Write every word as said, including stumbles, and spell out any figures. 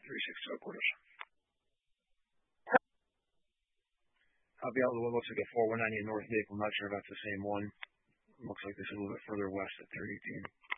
thirty-six tail quarters. Copy out. The one looks like a four one nine North Lake. I'm not sure if that's the same one. Looks like this is a little bit further west at thirty eighteen.